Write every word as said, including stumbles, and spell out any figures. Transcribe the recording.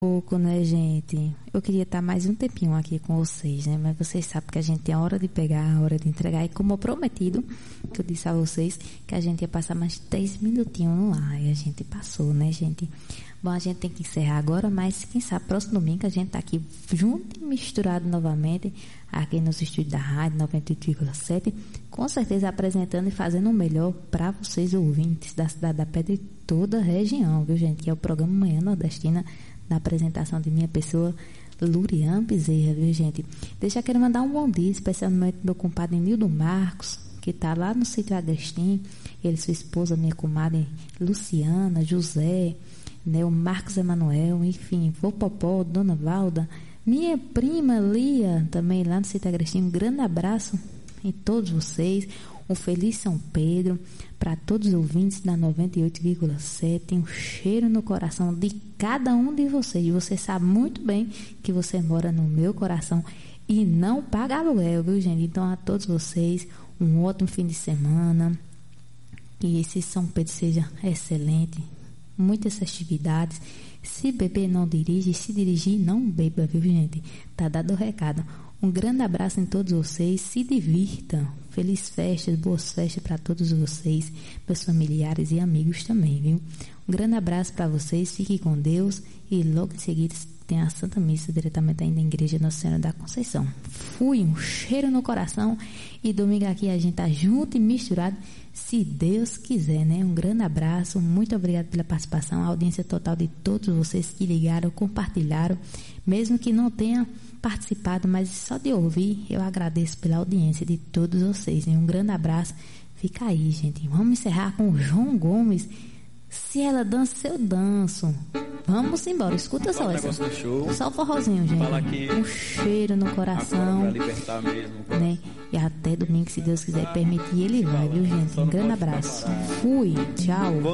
pouco, né, gente? Eu queria estar mais um tempinho aqui com vocês, né? Mas vocês sabem que a gente tem a hora de pegar, a hora de entregar. E como prometido, que eu disse a vocês, que a gente ia passar mais três minutinhos no ar. E a gente passou, né, gente? Bom, a gente tem que encerrar agora, mas quem sabe, próximo domingo a gente tá aqui junto e misturado novamente, aqui nos estúdios da Rádio noventa e oito vírgula sete, com certeza apresentando e fazendo o melhor para vocês ouvintes da cidade da Pedra e toda a região, viu, gente? Que é o programa Manhã Nordestina, na apresentação de minha pessoa, Lurian Bezerra, viu, gente? Deixa eu querer mandar um bom dia, especialmente meu compadre Nildo Marcos, que tá lá no sítio Agostinho, ele, sua esposa, minha comadre Luciana, José, né, o Marcos Emanuel, enfim, vô Popó, Dona Valda, minha prima Lia, também lá no sítio Agostinho. Um grande abraço em todos vocês, um feliz São Pedro para todos os ouvintes da noventa e oito vírgula sete, um cheiro no coração de cada um de vocês. Você sabe muito bem que você mora no meu coração e não paga aluguel, viu, gente? Então, a todos vocês, um ótimo fim de semana, que esse São Pedro seja excelente, muitas festividades. Se beber, não dirige, se dirigir, não beba, viu, gente? Tá dado o recado. Um grande abraço em todos vocês, se divirtam. Feliz festas, boas festas para todos vocês, meus familiares e amigos também, viu? Um grande abraço para vocês, fiquem com Deus e logo em seguida tem a Santa Missa diretamente aí na Igreja Nossa Senhora da Conceição. Fui, um cheiro no coração e domingo aqui a gente tá junto e misturado, se Deus quiser, né? Um grande abraço, muito obrigado pela participação, a audiência total de todos vocês que ligaram, compartilharam, mesmo que não tenha participado, mas só de ouvir, eu agradeço pela audiência de todos vocês. Um grande abraço. Fica aí, gente. Vamos encerrar com o João Gomes. Se ela dança, eu danço. Vamos embora. Escuta só essa. Só o forrozinho, gente. Um cheiro no coração. Né? E até domingo, se Deus quiser permitir, ele vai, viu, gente? Um grande abraço. Fui. Tchau.